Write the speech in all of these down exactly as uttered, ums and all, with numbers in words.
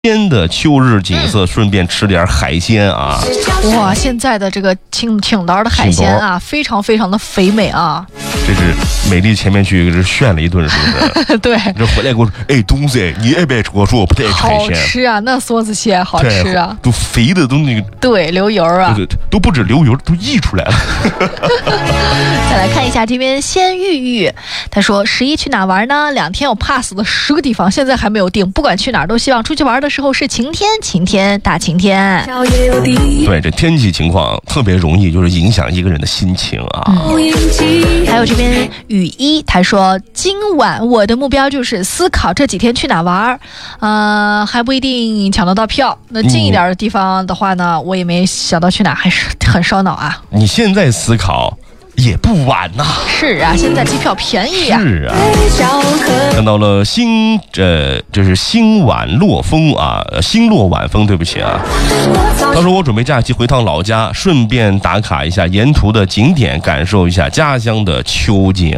边的秋日景色，顺便吃点海鲜啊！ 哇，现在的这个青青岛的海鲜啊，非常非常的肥美啊！ 这是美丽前面去这炫了一顿，是不是？ 对。 这回来给我说，哎，东西，你爱不爱吃？我说我不太爱吃海鲜。 好吃啊，那梭子蟹好吃啊， 都肥的都那个。 对，流油啊， 对对，都不止流油，都溢出来了。 再来看一下这边鲜玉玉，他说十一去哪玩呢？两天有 pass 的十个地方，现在还没有定，不管去哪儿都希望出去玩的时候是晴天，晴天大晴天。 对，这天气情况特别容易就是影响一个人的心情啊。 嗯、还有这边雨衣，他说今晚我的目标就是思考这几天去哪玩，呃，还不一定抢得到票。那近一点的地方的话呢，嗯、我也没想到去哪，还是很烧脑啊。 你现在思考也不晚呐、啊。 是啊，现在机票便宜啊。 是啊。看到了星，呃，这是星晚落风啊，星落晚风，对不起啊。他说我准备假期回趟老家，顺便打卡一下沿途的景点，感受一下家乡的秋景。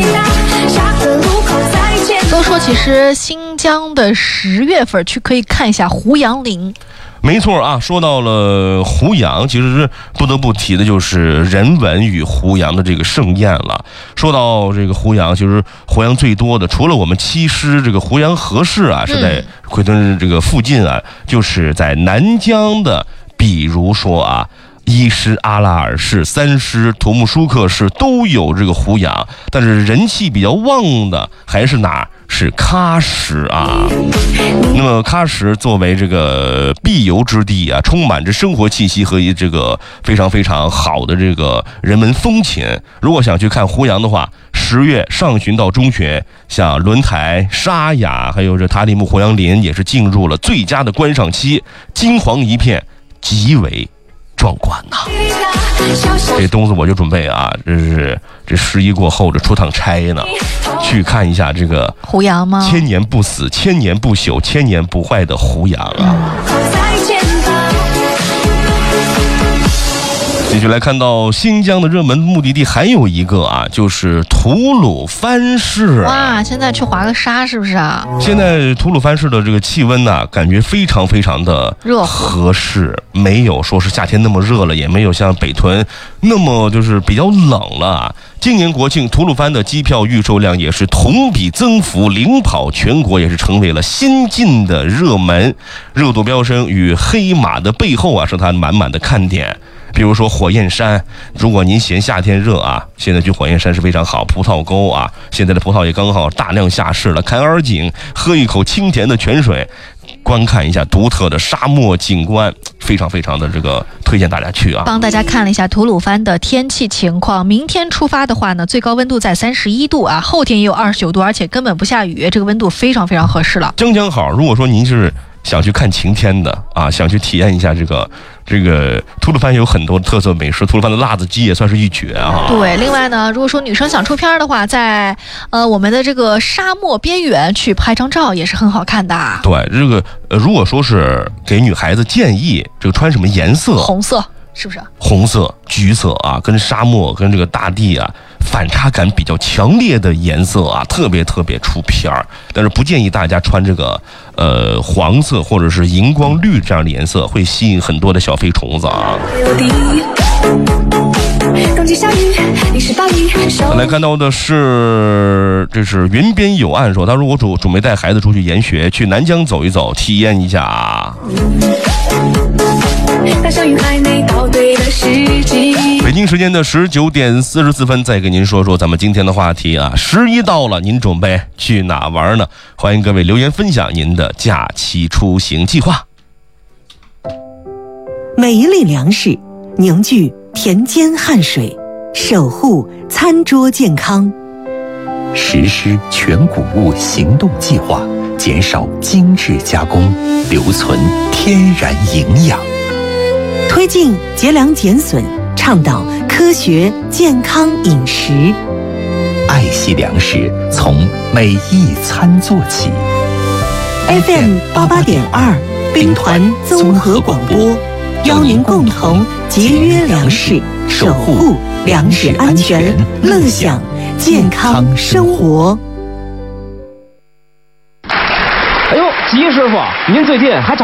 都说其实新疆的十月份去可以看一下胡杨林。 没错啊，说到了胡杨，其实不得不提的就是人文与胡杨的这个盛宴了。说到这个胡杨，其实胡杨最多的，除了我们七师这个胡杨河市啊，是在奎屯这个附近啊，就是在南疆的，比如说啊。一师阿拉尔市、三师图木舒克市都有这个胡杨，但是人气比较旺的还是哪儿？是喀什啊。那么喀什作为这个必游之地啊，充满着生活气息和这个非常非常好的这个人文风情。如果想去看胡杨的话，十月上旬到中旬，像轮台、沙雅还有这塔里木胡杨林也是进入了最佳的观赏期，金黄一片，极为壮观呐、啊！这东西我就准备啊，这是这十一过后这出趟差呢，去看一下这个胡杨吗？ 千年不死、千年不朽、千年不坏的胡杨啊！嗯继续来看到新疆的热门目的地还有一个啊，就是吐鲁番市。 哇，现在去滑个沙是不是啊？ 现在吐鲁番市的这个气温呢、啊，感觉非常非常的热合适，没有说是夏天那么热了，也没有像北屯那么就是比较冷了。今年国庆吐鲁番的机票预售量也是同比增幅，领跑全国，也是成为了新晋的热门，热度飙升。与黑马的背后啊，是它满满的看点。比如说火焰山，如果您嫌夏天热啊，现在去火焰山是非常好。葡萄沟啊，现在的葡萄也刚好大量下市了。坎儿井，喝一口清甜的泉水，观看一下独特的沙漠景观，非常非常的这个推荐大家去啊。 帮大家看了一下吐鲁番的天气情况，明天出发的话呢，最高温度在三十一度啊，后天也有二十九度，而且根本不下雨，这个温度非常非常合适了。 正讲好，如果说您是想去看晴天的啊，想去体验一下这个这个吐鲁番有很多特色美食，吐鲁番的辣子鸡也算是一绝啊。 对，另外呢，如果说女生想出片的话，在呃我们的这个沙漠边缘去拍张照也是很好看的。 对，这个呃如果说是给女孩子建议，这个穿什么颜色？ 红色。是不是红色、橘色啊，跟沙漠、跟这个大地啊反差感比较强烈的颜色啊，特别特别出片儿。但是不建议大家穿这个呃黄色或者是荧光绿这样的颜色，会吸引很多的小飞虫子啊。来看到的是，这是云边有岸说，他说我准准备带孩子出去研学，去南疆走一走，体验一下。北京时间的十九点四十四分，再跟您说说咱们今天的话题啊。十一到了，您准备去哪玩呢？欢迎各位留言分享您的假期出行计划。 每一粒粮食凝聚田间汗水，守护餐桌健康。 实施全谷物行动计划，减少精致加工，留存天然营养。 推进节粮减损，倡导科学健康饮食。 爱惜粮食，从每一餐做起。 F M 八八点二，兵团综合广播，邀您共同节约粮食，守护粮食安全，乐享健康生活。 齐师傅，您最近还找